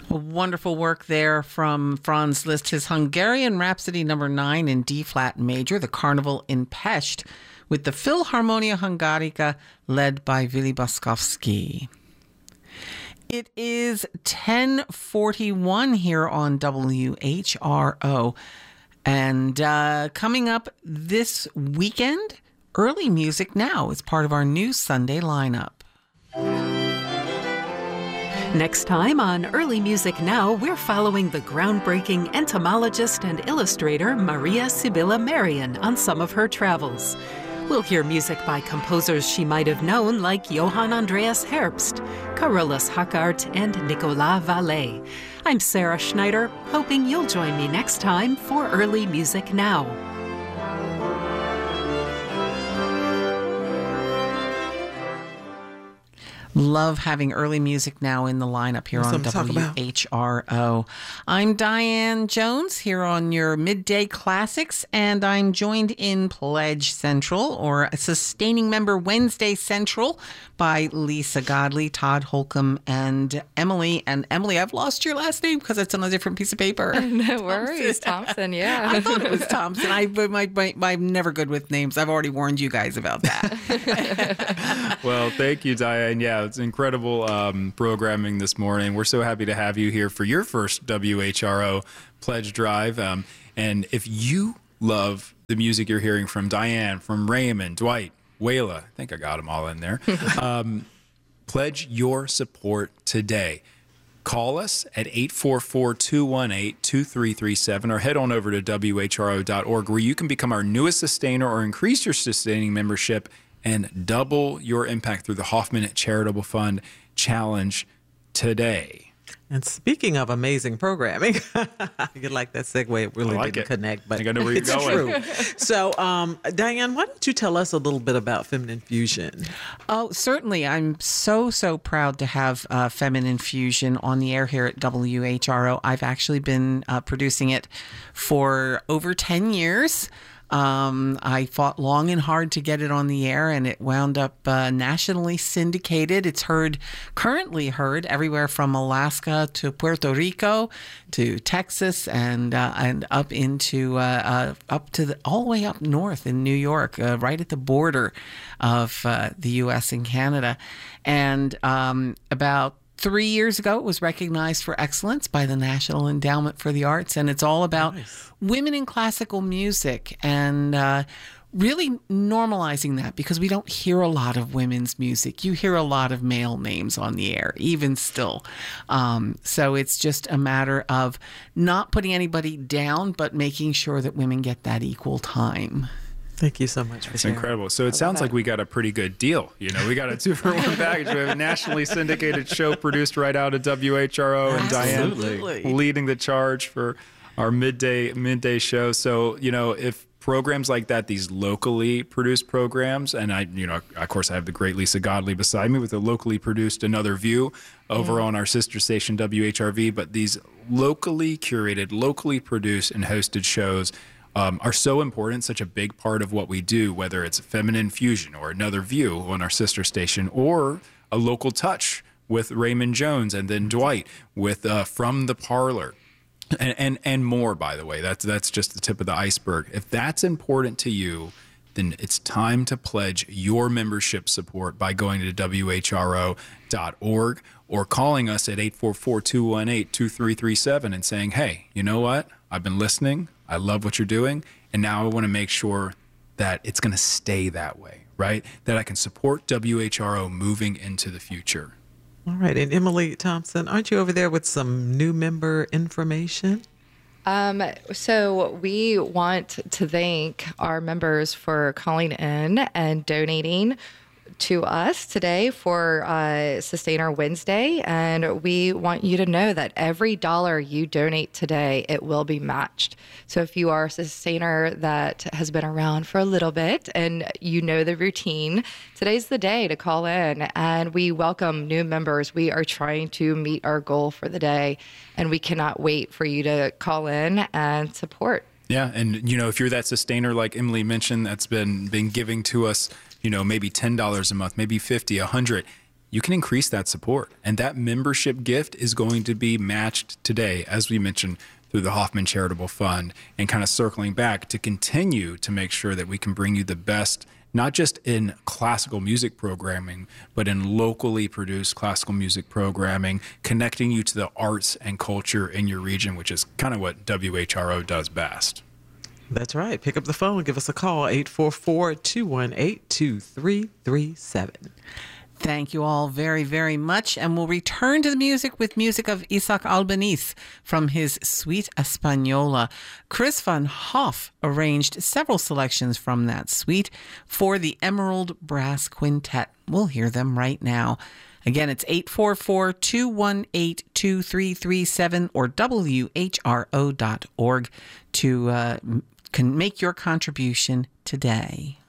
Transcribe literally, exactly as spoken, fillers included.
A wonderful work there from Franz Liszt, his Hungarian Rhapsody number nine in D-flat major, the Carnival in Pest, with the Philharmonia Hungarica led by Willy Boskovsky. It is ten forty-one here on W H R O. And uh, coming up this weekend, Early Music Now is part of our new Sunday lineup. Next time on Early Music Now, we're following the groundbreaking entomologist and illustrator Maria Sibylla Merian on some of her travels. We'll hear music by composers she might have known like Johann Andreas Herbst, Carolus Hackart, and Nicolas Vallet. I'm Sarah Schneider, hoping you'll join me next time for Early Music Now. Love having Early Music Now in the lineup here on W H R O. I'm Diane Jones here on your Midday Classics, and I'm joined in Pledge Central, or Sustaining Member Wednesday Central, by Lisa Godley, Todd Holcomb, and Emily. And Emily, I've lost your last name because it's on a different piece of paper. No worries. Thompson, yeah. I thought it was Thompson. I, my, my, my, I'm never good with names. I've already warned you guys about that. Well, thank you, Diane. Yeah, it's incredible um, programming this morning. We're so happy to have you here for your first W H R O Pledge Drive. Um, and if you love the music you're hearing from Diane, from Raymond, Dwight, Wayla, I think I got them all in there, um, pledge your support today. Call us at eight four four, two one eight, two three three seven or head on over to W H R O dot org where you can become our newest sustainer or increase your sustaining membership and double your impact through the Hoffman Charitable Fund Challenge today. And speaking of amazing programming, you like that segue. It really like didn't it. connect, but I think I know where you're it's going. true. So, um, Diane, why don't you tell us a little bit about Feminine Fusion? Oh, certainly. I'm so, so proud to have uh, Feminine Fusion on the air here at W H R O. I've actually been uh, producing it for over ten years. Um, I fought long and hard to get it on the air, and it wound up uh, nationally syndicated. It's heard, currently heard everywhere from Alaska to Puerto Rico to Texas and uh, and up into uh, uh, up to the all the way up north in New York, uh, right at the border of uh, the U S and Canada. And um, about Three years ago, it was recognized for excellence by the National Endowment for the Arts, and it's all about nice. women in classical music and uh, really normalizing that, because we don't hear a lot of women's music. You hear a lot of male names on the air, even still. Um, so it's just a matter of not putting anybody down, but making sure that women get that equal time. Thank you so much for It's sharing. incredible. So it sounds like we got a pretty good deal. You know, we got a two for one package. We have a nationally syndicated show produced right out of W H R O, and Absolutely. Diane leading the charge for our midday midday show. So, you know, if programs like that, these locally produced programs, and I, you know, of course, I have the great Lisa Godley beside me with a locally produced Another View over mm. on our sister station W H R V, but these locally curated, locally produced and hosted shows Um, are so important, such a big part of what we do, whether it's Feminine Fusion or Another View on our sister station, or a local touch with Raymond Jones, and then Dwight with uh, From the Parlor, and, and and more, by the way. That's, that's just the tip of the iceberg. If that's important to you, then it's time to pledge your membership support by going to W H R O dot org or calling us at eight four four, two one eight, two three three seven and saying, hey, you know what? I've been listening. I love what you're doing. And now I want to make sure that it's going to stay that way, right? That I can support W H R O moving into the future. All right. And Emily Thompson, aren't you over there with some new member information? Um, so we want to thank our members for calling in and donating to us today for uh, Sustainer Wednesday, and we want you to know that every dollar you donate today, it will be matched. So if you are a sustainer that has been around for a little bit and you know the routine, today's the day to call in, and we welcome new members. We are trying to meet our goal for the day, and we cannot wait for you to call in and support. Yeah, and you know, if you're that sustainer like Emily mentioned that's been been giving to us, you know, maybe ten dollars a month, maybe fifty, a hundred, you can increase that support. And that membership gift is going to be matched today, as we mentioned, through the Hoffman Charitable Fund, and kind of circling back to continue to make sure that we can bring you the best, not just in classical music programming, but in locally produced classical music programming, connecting you to the arts and culture in your region, which is kind of what W H R O does best. That's right. Pick up the phone. Give us a call, eight four four, two one eight, two three three seven. Thank you all very, very much. And we'll return to the music with music of Isaac Albeniz from his Suite Española. Chris van Hoff arranged several selections from that suite for the Emerald Brass Quintet. We'll hear them right now. Again, it's eight four four, two one eight, two three three seven or W H R O dot org to uh, can make your contribution today.